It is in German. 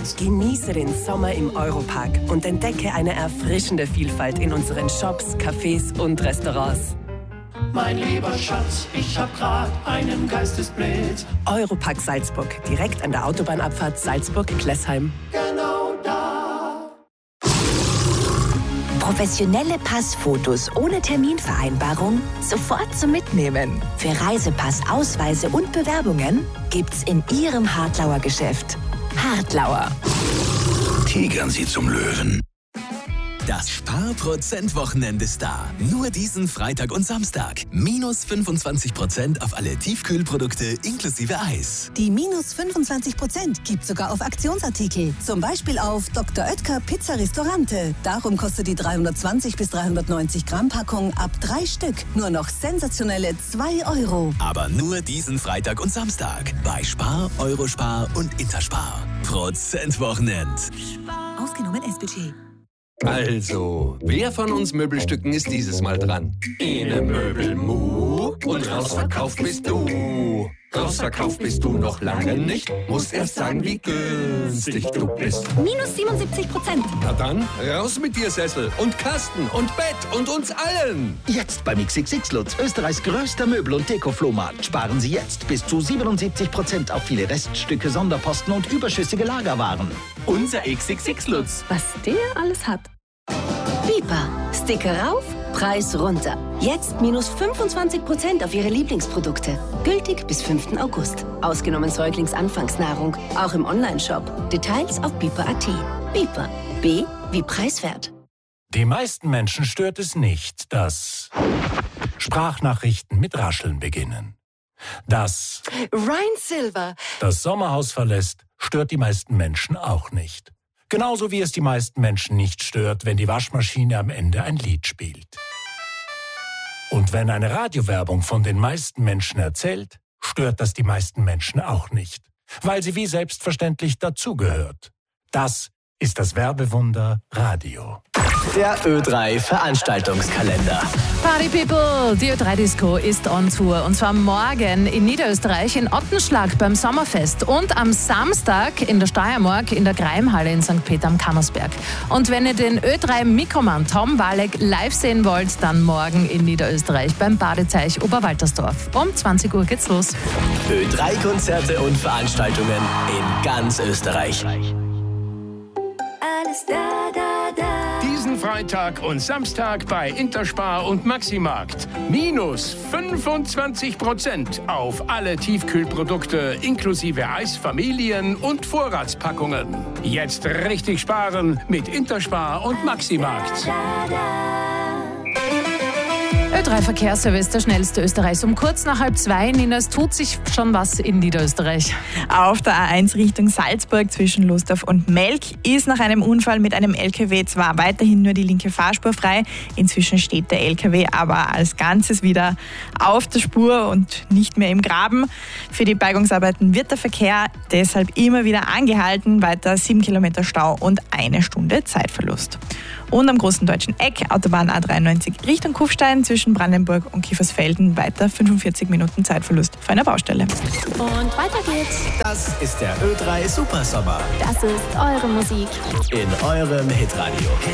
Genieße den Sommer im Europark und entdecke eine erfrischende Vielfalt in unseren Shops, Cafés und Restaurants. Mein lieber Schatz, ich hab grad einen Geistesblitz. Europark Salzburg, direkt an der Autobahnabfahrt Salzburg-Klessheim. Genau da. Professionelle Passfotos ohne Terminvereinbarung sofort zum Mitnehmen. Für Reisepass, Ausweise und Bewerbungen gibt's in Ihrem Hartlauer Geschäft. Hartlauer. Tigern Sie zum Löwen. Das Sparprozent-Wochenende ist da. Nur diesen Freitag und Samstag. Minus 25% auf alle Tiefkühlprodukte inklusive Eis. Die minus 25% gibt sogar auf Aktionsartikel. Zum Beispiel auf Dr. Oetker Pizza Ristorante. Darum kostet die 320 bis 390 Gramm Packung ab 3 Stück nur noch sensationelle 2 €. Aber nur diesen Freitag und Samstag. Bei Spar, Eurospar und Interspar. Prozent-Wochenend. Ausgenommen S-Budget. Also, wer von uns Möbelstücken ist dieses Mal dran? Ene Möbel Mu und rausverkauft bist du. Rausverkauft bist du noch lange nicht. Musst erst sagen, wie günstig du bist. Minus 77%. Na dann, raus mit dir, Sessel und Kasten und Bett und uns allen. Jetzt beim XXX Lutz, Österreichs größter Möbel- und Deko-Flohmarkt. Sparen Sie jetzt bis zu 77% auf viele Reststücke, Sonderposten und überschüssige Lagerwaren. Unser XXX Lutz. Was der alles hat. Bipa. Sticker rauf, Preis runter. Jetzt minus 25% auf Ihre Lieblingsprodukte. Gültig bis 5. August. Ausgenommen Säuglingsanfangsnahrung. Auch im Onlineshop. Details auf bipa.at. Bipa. B wie preiswert. Die meisten Menschen stört es nicht, dass Sprachnachrichten mit Rascheln beginnen. Dass Ryan Silver das Sommerhaus verlässt, stört die meisten Menschen auch nicht. Genauso wie es die meisten Menschen nicht stört, wenn die Waschmaschine am Ende ein Lied spielt. Und wenn eine Radiowerbung von den meisten Menschen erzählt, stört das die meisten Menschen auch nicht, weil sie wie selbstverständlich dazugehört. Das ist das Werbewunder Radio. Der Ö3 Veranstaltungskalender. Party People, die Ö3-Disco ist on Tour. Und zwar morgen in Niederösterreich in Ottenschlag beim Sommerfest und am Samstag in der Steiermark in der Greimhalle in St. Peter am Kammersberg. Und wenn ihr den Ö3-Mikromann Tom Walek live sehen wollt, dann morgen in Niederösterreich beim Badeteich Oberwaltersdorf. Um 20 Uhr geht's los. Ö3-Konzerte und Veranstaltungen in ganz Österreich. Alles da, da, da. Diesen Freitag und Samstag bei Interspar und Maximarkt. Minus 25% auf alle Tiefkühlprodukte inklusive Eis, Familien- und Vorratspackungen. Jetzt richtig sparen mit Interspar und Maximarkt. Ö3 Verkehrsservice, der schnellste Österreichs. Um kurz nach 1:30. Nina, es tut sich schon was in Niederösterreich. Auf der A1 Richtung Salzburg zwischen Lostorf und Melk ist nach einem Unfall mit einem LKW zwar weiterhin nur die linke Fahrspur frei. Inzwischen steht der LKW aber als Ganzes wieder auf der Spur und nicht mehr im Graben. Für die Bergungsarbeiten wird der Verkehr deshalb immer wieder angehalten. Weiter 7 Kilometer Stau und 1 Stunde Zeitverlust. Und am großen deutschen Eck, Autobahn A93 Richtung Kufstein zwischen Brandenburg und Kiefersfelden, weiter 45 Minuten Zeitverlust für eine Baustelle. Und weiter geht's. Das ist der Ö3 Supersommer Das ist eure Musik. in eurem Hitradio.